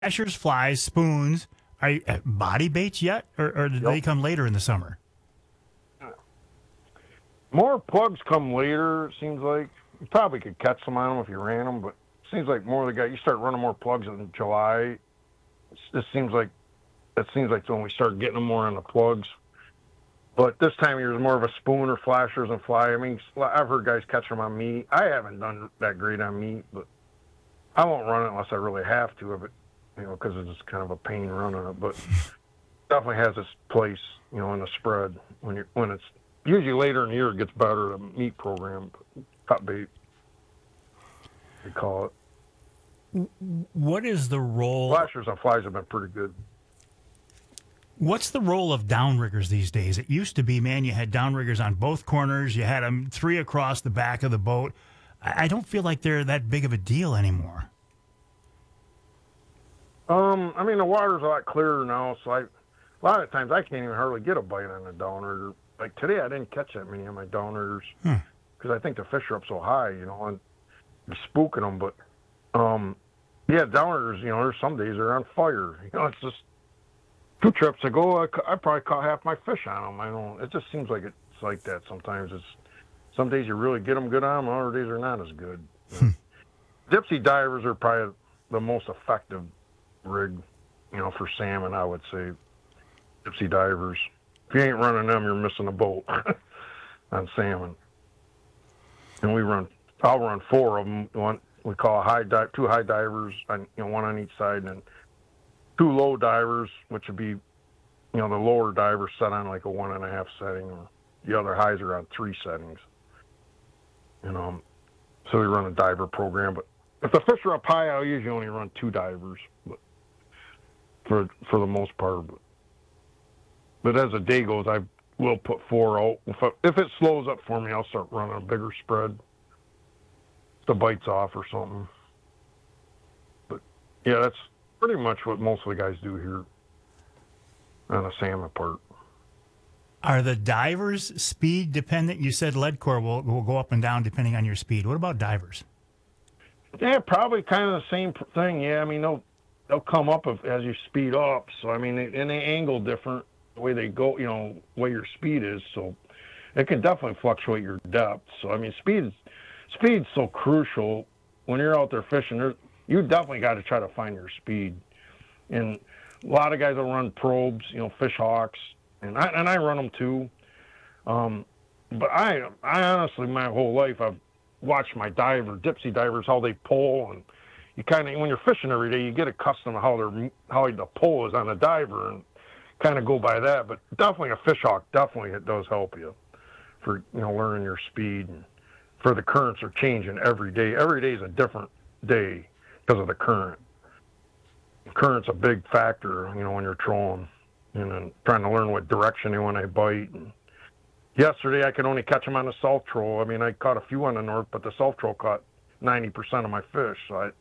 flashers, flies, spoons. Are you, body baits yet, or did they come later in the summer? More plugs come later, it seems like. You probably could catch some on them if you ran them, but it seems like more of the guys, you start running more plugs in July. It seems like when we start getting them more on the plugs. But this time of year is more of a spoon or flashers and fly. I mean, I've heard guys catch them on meat. I haven't done that great on meat, but I won't run it unless I really have to, because it's kind of a pain running it. But definitely has its place, in the spread when it's usually later in the year it gets better. The meat program, cut bait, they call it. What is the role? Flashers and flies have been pretty good. What's the role of downriggers these days? It used to be, man, you had downriggers on both corners. You had them 3 across the back of the boat. I don't feel like they're that big of a deal anymore. I mean, the water's a lot clearer now, so a lot of times I can't even hardly get a bite on a downrigger. Like today, I didn't catch that many of my downriggers because I think the fish are up so high, and you're spooking them. But downriggers, there's some days they're on fire. It's just 2 trips ago, I probably caught half my fish on them. It just seems like it's like that sometimes. Some days you really get them good on them, other days they're not as good. Dipsy divers are probably the most effective rig, for salmon, I would say. Dipsy divers. If you ain't running them, you're missing a boat on salmon. And I'll run 4 of them. One we call 2 high divers, one on each side, and then 2 low divers, which would be, the lower diver set on like a 1.5 setting, or the other highs are on 3 settings. So we run a diver program. But if the fish are up high, I'll usually only run 2 divers, but for the most part. But as the day goes, I will put 4 out. If it slows up for me, I'll start running a bigger spread. If the bite's off or something. But yeah, that's pretty much what most of the guys do here on the salmon part. Are the divers speed dependent? You said lead core will go up and down depending on your speed. What about divers? Yeah, probably kind of the same thing. Yeah, I mean, they'll come up as you speed up. So, I mean, and they angle different the way they go, way your speed is. So it can definitely fluctuate your depth. So, I mean, speed's so crucial when you're out there fishing. You definitely got to try to find your speed. And a lot of guys will run probes, fish hawks, and I run them too. But I honestly, my whole life, I've watched my dipsy divers, how they pull, and you kind of, when you're fishing every day, you get accustomed to how the pull is on a diver, and kind of go by that. But definitely a fish hawk, it does help you for learning your speed, and for the currents are changing every day. Every day is a different day because of the current. The current's a big factor, when you're trolling, and then trying to learn what direction they want to bite. And yesterday, I could only catch them on the south troll. I mean, I caught a few on the north, but the south troll caught 90% of my fish. So